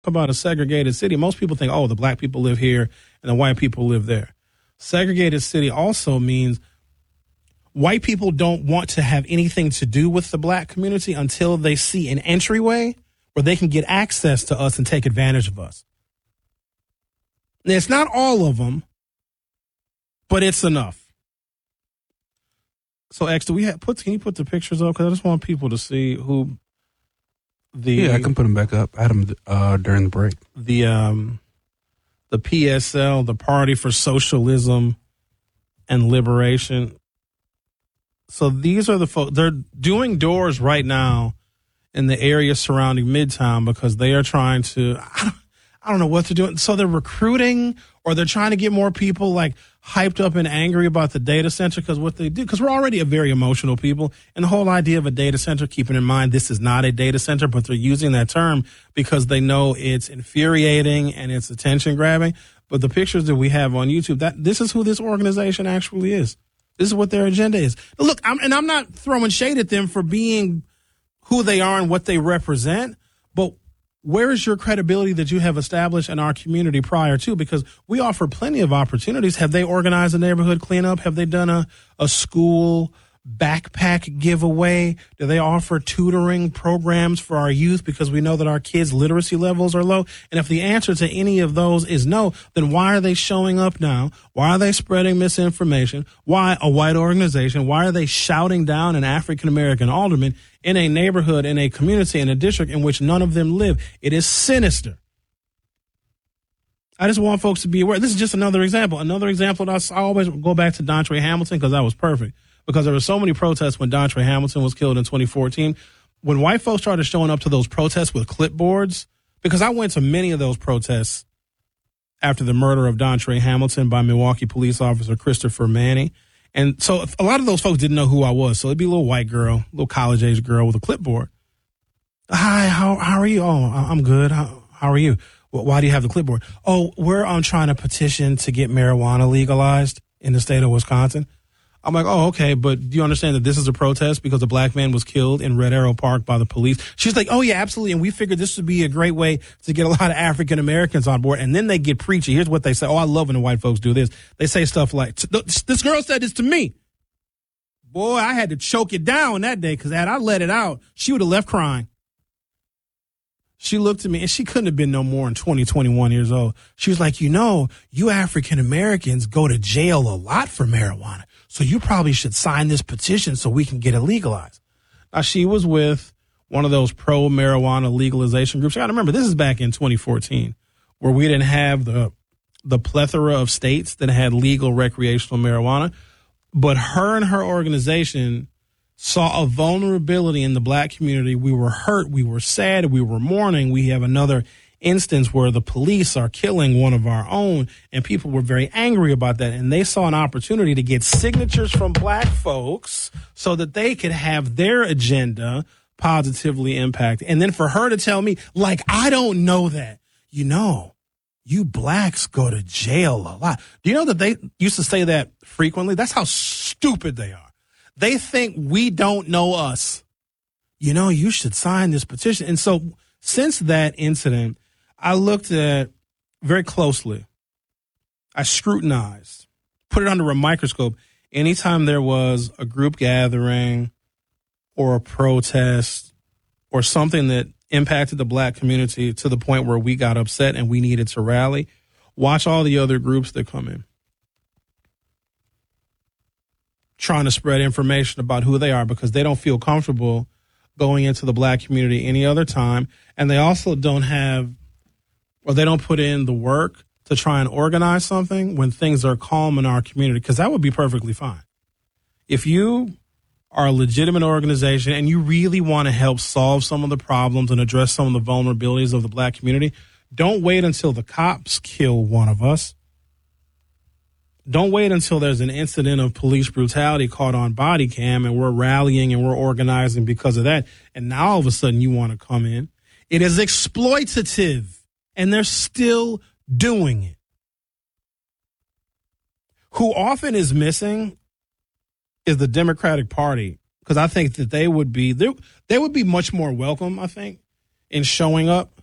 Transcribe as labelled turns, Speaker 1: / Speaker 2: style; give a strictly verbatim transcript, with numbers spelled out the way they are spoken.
Speaker 1: about a segregated city, most people think, oh, the black people live here and the white people live there. Segregated city also means white people don't want to have anything to do with the black community until they see an entryway where they can get access to us and take advantage of us. Now, it's not all of them, but it's enough. So, X, do we have, put, can you put the pictures up? Because I just want people to see who the...
Speaker 2: Yeah, I can put them back up. I had them uh, during the break.
Speaker 1: The, um, the P S L, the Party for Socialism and Liberation. So these are the folks, they're doing doors right now in the area surrounding Midtown because they are trying to, I don't, I don't know what they're doing. So they're recruiting or they're trying to get more people like hyped up and angry about the data center because what they do, because we're already a very emotional people. And the whole idea of a data center, keeping in mind this is not a data center, but they're using that term because they know it's infuriating and it's attention grabbing. But the pictures that we have on YouTube, that this is who this organization actually is. This is what their agenda is. Look, I'm, and I'm not throwing shade at them for being who they are and what they represent, but where is your credibility that you have established in our community prior to? Because we offer plenty of opportunities. Have they organized a neighborhood cleanup? Have they done a, a school backpack giveaway? Do they offer tutoring programs for our youth? Because we know that our kids' literacy levels are low. And if the answer to any of those is no, then why are they showing up now? Why are they spreading misinformation? Why a white organization? Why are they shouting down an African-American alderman in a neighborhood, in a community, in a district in which none of them live? It is sinister. I just want folks to be aware. This is just another example. Another example, that I always go back to Dontre Hamilton because that was perfect. Because there were so many protests when Dontre Hamilton was killed in twenty fourteen. When white folks started showing up to those protests with clipboards, because I went to many of those protests after the murder of Dontre Hamilton by Milwaukee police officer Christopher Manning. And so a lot of those folks didn't know who I was. So it'd be a little white girl, little college-age girl with a clipboard. Hi, how how are you? Oh, I'm good. How, how are you? Well, why do you have the clipboard? Oh, we're um, trying to petition to get marijuana legalized in the state of Wisconsin. I'm like, oh, okay, but do you understand that this is a protest because a black man was killed in Red Arrow Park by the police? She's like, oh, yeah, absolutely. And we figured this would be a great way to get a lot of African Americans on board. And then they get preachy. Here's what they say. Oh, I love when the white folks do this. They say stuff like, this girl said this to me. Boy, I had to choke it down that day because had I let it out, she would have left crying. She looked at me and she couldn't have been no more than twenty, twenty-one years old. She was like, you know, you African Americans go to jail a lot for marijuana. So you probably should sign this petition so we can get it legalized. Now, she was with one of those pro-marijuana legalization groups. You got to remember, this is back in twenty fourteen, where we didn't have the the plethora of states that had legal recreational marijuana. But her and her organization saw a vulnerability in the black community. We were hurt. We were sad. We were mourning. We have another instance where the police are killing one of our own, and people were very angry about that. And they saw an opportunity to get signatures from black folks so that they could have their agenda positively impact. And then for her to tell me, like, I don't know that, you know, you blacks go to jail a lot. Do you know that they used to say that frequently? That's how stupid they are. They think we don't know us. You know, you should sign this petition. And so since that incident, I looked at very closely. I scrutinized, put it under a microscope. Anytime there was a group gathering or a protest or something that impacted the black community to the point where we got upset and we needed to rally, watch all the other groups that come in, trying to spread information about who they are because they don't feel comfortable going into the black community any other time. And they also don't have, or they don't put in the work to try and organize something when things are calm in our community, because that would be perfectly fine. If you are a legitimate organization and you really want to help solve some of the problems and address some of the vulnerabilities of the black community, don't wait until the cops kill one of us. Don't wait until there's an incident of police brutality caught on body cam and we're rallying and we're organizing because of that. And now all of a sudden you want to come in. It is exploitative and they're still doing it. Who often is missing is the Democratic Party, because I think that they would be they, they would be much more welcome, I think, in showing up